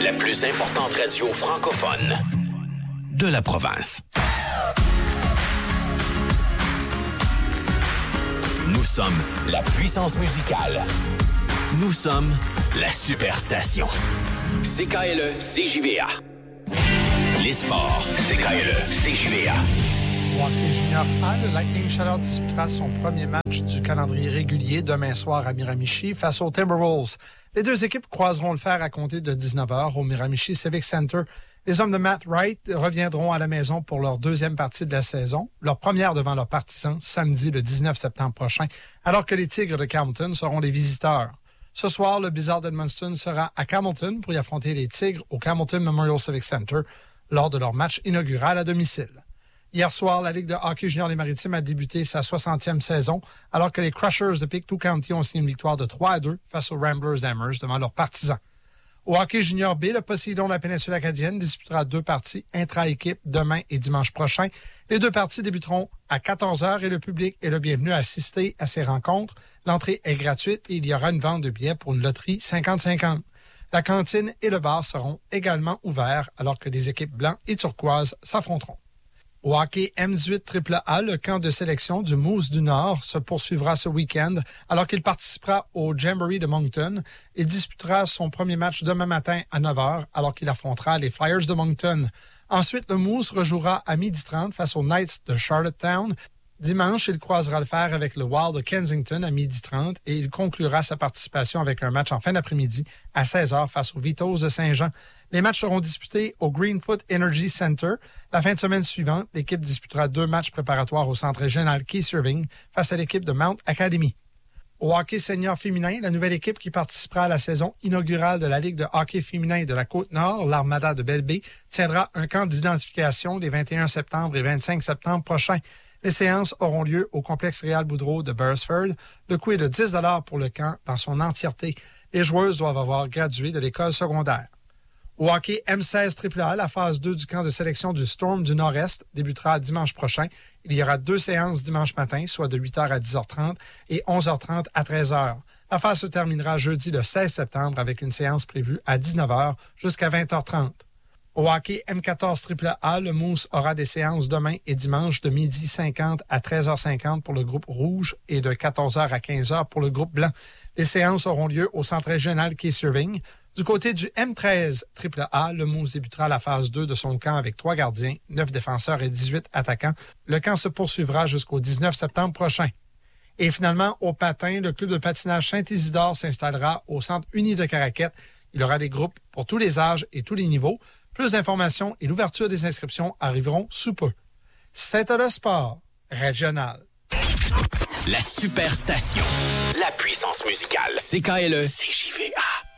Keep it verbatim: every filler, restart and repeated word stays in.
la plus importante radio francophone de la province. Nous sommes la puissance musicale. Nous sommes la superstation. C K L E C J V A. Les sports, C K L E C J V A. Au hockey junior A, le Lightning Chaleur disputera son premier match du calendrier régulier demain soir à Miramichi face aux Timberwolves. Les deux équipes croiseront le fer à compter de dix-neuf heures au Miramichi Civic Center. Les hommes de Matt Wright reviendront à la maison pour leur deuxième partie de la saison, leur première devant leurs partisans samedi le dix-neuf septembre prochain, alors que les Tigres de Campbellton seront les visiteurs. Ce soir, le Blizzard d'Edmundston sera à Campbellton pour y affronter les Tigres au Campbellton Memorial Civic Center lors de leur match inaugural à domicile. Hier soir, la Ligue de hockey junior des Maritimes a débuté sa soixantième saison, alors que les Crushers de Pictou County ont signé une victoire de trois à deux face aux Ramblers d'Amherst devant leurs partisans. Au hockey junior B, le Poséidon de la péninsule acadienne disputera deux parties intra-équipe demain et dimanche prochain. Les deux parties débuteront à quatorze heures et le public est le bienvenu à assister à ces rencontres. L'entrée est gratuite et il y aura une vente de billets pour une loterie cinquante cinquante. La cantine et le bar seront également ouverts alors que les équipes blancs et turquoises s'affronteront. Au hockey M dix-huit triple A, le camp de sélection du Moose du Nord se poursuivra ce week-end alors qu'il participera au Jamboree de Moncton et disputera son premier match demain matin à neuf heures alors qu'il affrontera les Flyers de Moncton. Ensuite, le Moose rejouera à midi trente face aux Knights de Charlottetown. Dimanche, il croisera le fer avec le Wild de Kensington à midi trente et il conclura sa participation avec un match en fin d'après-midi à seize heures face aux Vitos de Saint-Jean. Les matchs seront disputés au Greenfoot Energy Center. La fin de semaine suivante, l'équipe disputera deux matchs préparatoires au centre régional Keith Irving face à l'équipe de Mount Academy. Au hockey senior féminin, la nouvelle équipe qui participera à la saison inaugurale de la Ligue de hockey féminin de la Côte-Nord, l'Armada de Belle-Baie, tiendra un camp d'identification les vingt et un septembre et vingt-cinq septembre prochains. Les séances auront lieu au complexe Réal Boudreau de Beresford. Le coût est de dix dollars pour le camp dans son entièreté. Les joueuses doivent avoir gradué de l'école secondaire. Au hockey M seize triple A, la phase deux du camp de sélection du Storm du Nord-Est débutera dimanche prochain. Il y aura deux séances dimanche matin, soit de huit heures à dix heures trente et onze heures trente à treize heures. La phase se terminera jeudi le seize septembre avec une séance prévue à dix-neuf heures jusqu'à vingt heures trente. Au hockey M quatorze triple A, le Moose aura des séances demain et dimanche de midi cinquante à treize heures cinquante pour le groupe rouge et de quatorze heures à quinze heures pour le groupe blanc. Les séances auront lieu au centre régional Keith Irving. Du côté du M treize triple A, le Moose débutera la phase deux de son camp avec trois gardiens, neuf défenseurs et dix-huit attaquants. Le camp se poursuivra jusqu'au dix-neuf septembre prochain. Et finalement, au patin, le club de patinage Saint-Isidore s'installera au centre uni de Caraquette. Il y aura des groupes pour tous les âges et tous les niveaux. Plus d'informations et l'ouverture des inscriptions arriveront sous peu. Saint-Olas Sport, régional. La superstation. La puissance musicale. C K L E C J V A.